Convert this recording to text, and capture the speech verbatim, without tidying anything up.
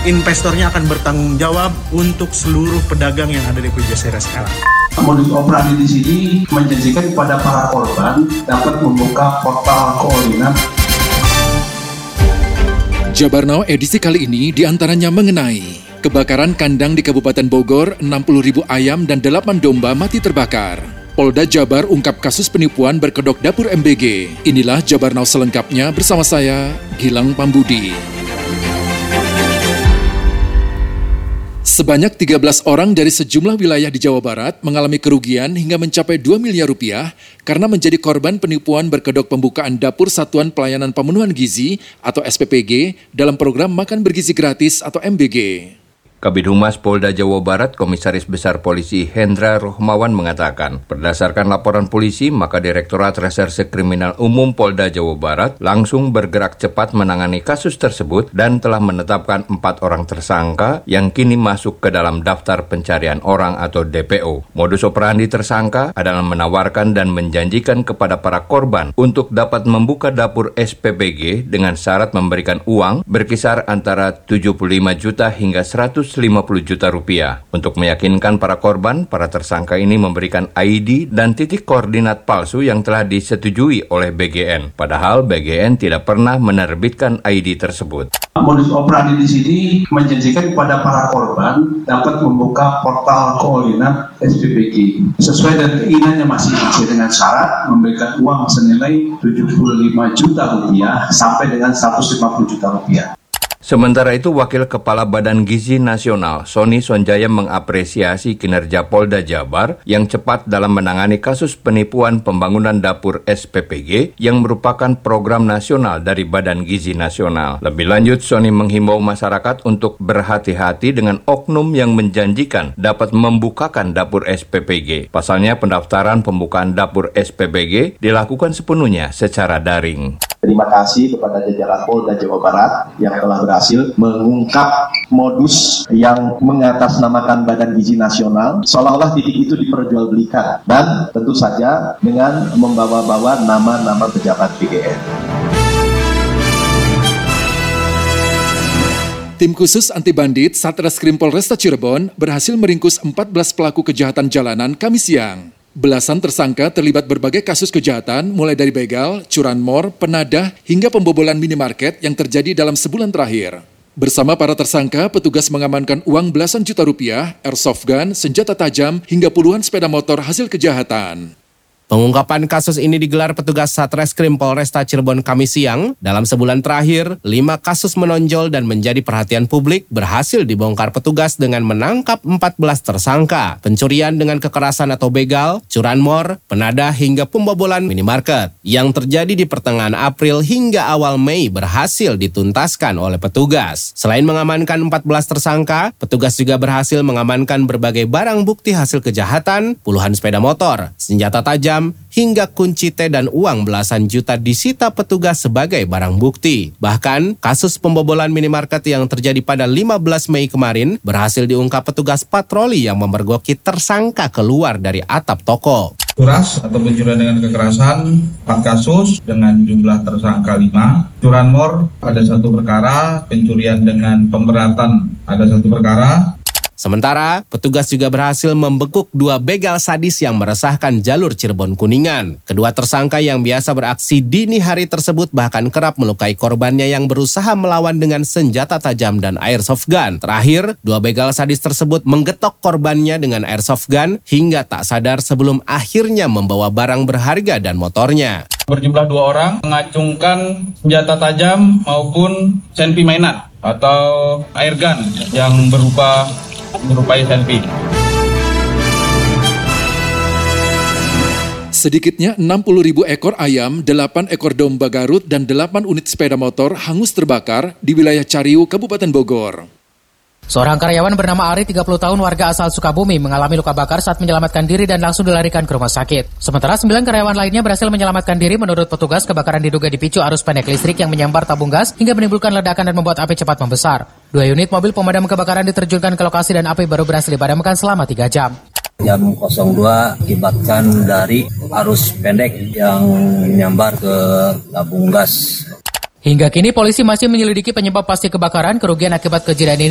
investornya akan bertanggung jawab untuk seluruh pedagang yang ada di Pujasera sekarang. Modus operandi di sini menjanjikan kepada para korban dapat membuka portal koordinat. Jabar Now edisi kali ini diantaranya mengenai kebakaran kandang di Kabupaten Bogor, enam puluh ribu ayam dan delapan domba mati terbakar. Polda Jabar ungkap kasus penipuan berkedok dapur M B G. Inilah Jabar Now selengkapnya bersama saya, Gilang Pambudi. Sebanyak tiga belas orang dari sejumlah wilayah di Jawa Barat mengalami kerugian hingga mencapai dua miliar rupiah karena menjadi korban penipuan berkedok pembukaan Dapur Satuan Pelayanan Pemenuhan Gizi atau S P P G dalam program Makan Bergizi Gratis atau M B G. Kabid Humas Polda Jawa Barat, Komisaris Besar Polisi Hendra Rohmawan mengatakan, berdasarkan laporan polisi, maka Direktorat Reserse Kriminal Umum Polda Jawa Barat langsung bergerak cepat menangani kasus tersebut dan telah menetapkan empat orang tersangka yang kini masuk ke dalam daftar pencarian orang atau D P O. Modus operandi tersangka adalah menawarkan dan menjanjikan kepada para korban untuk dapat membuka dapur S P P G dengan syarat memberikan uang berkisar antara tujuh puluh lima juta hingga seratus lima puluh juta rupiah. Untuk meyakinkan para korban, para tersangka ini memberikan I D dan titik koordinat palsu yang telah disetujui oleh B G N. Padahal B G N tidak pernah menerbitkan I D tersebut. Modus operandi di sini menjanjikan kepada para korban dapat membuka portal koordinat S P P G sesuai dengan keinginannya masing-masing dengan syarat memberikan uang senilai tujuh puluh lima juta rupiah sampai dengan seratus lima puluh juta rupiah. Sementara itu, Wakil Kepala Badan Gizi Nasional, Sony Sonjaya mengapresiasi kinerja Polda Jabar yang cepat dalam menangani kasus penipuan pembangunan dapur S P P G yang merupakan program nasional dari Badan Gizi Nasional. Lebih lanjut, Sony menghimbau masyarakat untuk berhati-hati dengan oknum yang menjanjikan dapat membukakan dapur S P P G. Pasalnya, pendaftaran pembukaan dapur S P P G dilakukan sepenuhnya secara daring. Terima kasih kepada jajaran Polda Jawa Barat yang telah berhasil mengungkap modus yang mengatasnamakan Badan Gizi Nasional, seolah-olah titik itu diperjualbelikan, dan tentu saja dengan membawa-bawa nama-nama pejabat B G N. Tim khusus anti bandit Satreskrim Polresta Cirebon berhasil meringkus empat belas pelaku kejahatan jalanan Kamis siang. Belasan tersangka terlibat berbagai kasus kejahatan mulai dari begal, curanmor, penadah, hingga pembobolan minimarket yang terjadi dalam sebulan terakhir. Bersama para tersangka, petugas mengamankan uang belasan juta rupiah, airsoft gun, senjata tajam, hingga puluhan sepeda motor hasil kejahatan. Pengungkapan kasus ini digelar petugas Satreskrim Polresta Cirebon Kamis siang. Dalam sebulan terakhir, lima kasus menonjol dan menjadi perhatian publik berhasil dibongkar petugas dengan menangkap empat belas tersangka. Pencurian dengan kekerasan atau begal, curanmor, penadah hingga pembobolan minimarket yang terjadi di pertengahan April hingga awal Mei berhasil dituntaskan oleh petugas. Selain mengamankan empat belas tersangka, petugas juga berhasil mengamankan berbagai barang bukti hasil kejahatan, puluhan sepeda motor, senjata tajam, hingga kunci T dan uang belasan juta disita petugas sebagai barang bukti. Bahkan, kasus pembobolan minimarket yang terjadi pada lima belas Mei kemarin berhasil diungkap petugas patroli yang memergoki tersangka keluar dari atap toko. Kuras atau pencurian dengan kekerasan empat kasus dengan jumlah tersangka lima. Curanmor ada satu perkara, pencurian dengan pemberatan ada satu perkara. Sementara, petugas juga berhasil membekuk dua begal sadis yang meresahkan jalur Cirebon Kuningan. Kedua tersangka yang biasa beraksi dini hari tersebut bahkan kerap melukai korbannya yang berusaha melawan dengan senjata tajam dan airsoft gun. Terakhir, dua begal sadis tersebut menggetok korbannya dengan airsoft gun hingga tak sadar sebelum akhirnya membawa barang berharga dan motornya. Berjumlah dua orang mengacungkan senjata tajam maupun senpi mainan atau air gun yang berupa menyerupai senpi. Sedikitnya enam puluh ribu ekor ayam, delapan ekor domba Garut, dan delapan unit sepeda motor hangus terbakar di wilayah Cariu, Kabupaten Bogor. Seorang karyawan bernama Ari, tiga puluh tahun, warga asal Sukabumi, mengalami luka bakar saat menyelamatkan diri dan langsung dilarikan ke rumah sakit. Sementara sembilan karyawan lainnya berhasil menyelamatkan diri. Menurut petugas, kebakaran diduga dipicu arus pendek listrik yang menyambar tabung gas hingga menimbulkan ledakan dan membuat api cepat membesar. Dua unit mobil pemadam kebakaran diterjunkan ke lokasi dan api baru berhasil dipadamkan selama tiga jam. Jam nol dua akibatkan dari arus pendek yang menyambar ke tabung gas. Hingga kini polisi masih menyelidiki penyebab pasti kebakaran. Kerugian akibat kejadian ini